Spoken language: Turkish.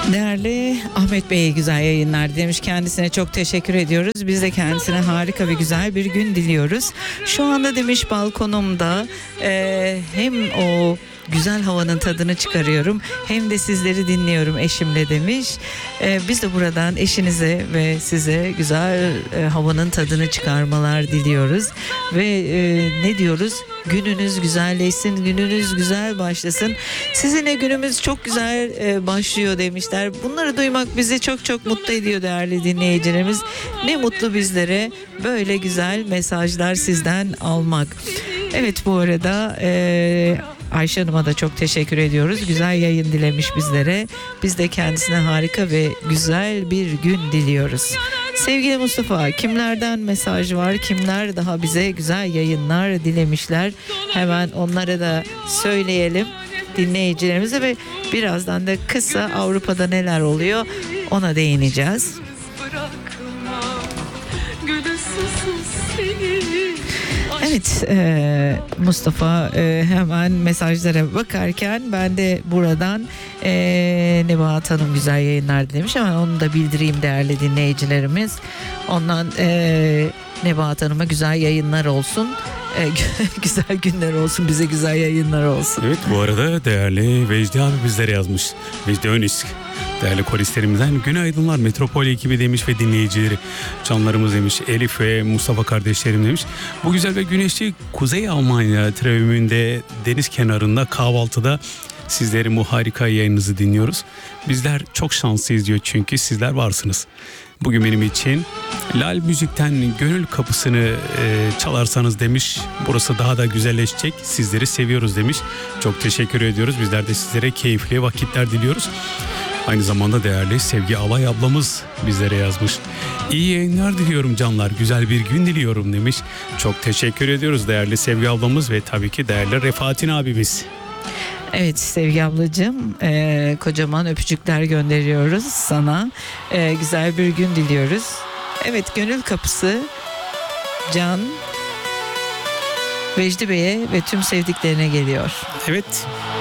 Değerli Ahmet Bey'e güzel yayınlar demiş. Kendisine çok teşekkür ediyoruz. Biz de kendisine harika ve güzel bir gün diliyoruz. Şu anda demiş balkonumda hem o güzel havanın tadını çıkarıyorum hem de sizleri dinliyorum eşimle demiş. Biz de buradan eşinize ve size güzel havanın tadını çıkarmalar diliyoruz. Ve ne diyoruz? Gününüz güzelleşsin, gününüz güzel başlasın. Sizinle günümüz çok güzel başlıyor demişler. Bunları duymak bizi çok çok mutlu ediyor değerli dinleyicilerimiz. Ne mutlu bizlere böyle güzel mesajlar sizden almak. Evet, bu arada Ayşe Hanım'a da çok teşekkür ediyoruz. Güzel yayın dilemiş bizlere. Biz de kendisine harika ve güzel bir gün diliyoruz. Sevgili Mustafa, kimlerden mesaj var? Kimler daha bize güzel yayınlar dilemişler? Hemen onlara da söyleyelim dinleyicilerimize ve birazdan da kısa Avrupa'da neler oluyor ona değineceğiz. Evet, Mustafa hemen mesajlara bakarken ben de buradan Nebahat Hanım güzel yayınlar demiş. Hemen onu da bildireyim değerli dinleyicilerimiz. Ondan Nebahat Hanım'a güzel yayınlar olsun. Güzel günler olsun, bize güzel yayınlar olsun. Evet, bu arada değerli Vecdi abi bizlere yazmış. Vecdi Önisk. Değerli koristlerimizden günaydınlar Metropol ekibi demiş ve dinleyicileri, canlarımız demiş, Elif ve Mustafa kardeşlerim demiş. Bu güzel ve güneşli Kuzey Almanya Trevümünde deniz kenarında kahvaltıda sizlerin bu harika yayınınızı dinliyoruz. Bizler çok şanslıyız diyor, çünkü sizler varsınız. Bugün benim için Lal Müzik'ten Gönül Kapısı'nı çalarsanız demiş, burası daha da güzelleşecek, sizleri seviyoruz demiş. Çok teşekkür ediyoruz. Bizler de sizlere keyifli vakitler diliyoruz. Aynı zamanda değerli Sevgi Alay ablamız bizlere yazmış. İyi yayınlar diliyorum canlar, güzel bir gün diliyorum demiş. Çok teşekkür ediyoruz değerli Sevgi ablamız ve tabii ki değerli Refatin abimiz. Evet Sevgi ablacığım, kocaman öpücükler gönderiyoruz sana. Güzel bir gün diliyoruz. Evet, Gönül Kapısı Can Vecdi Bey'e ve tüm sevdiklerine geliyor. Evet.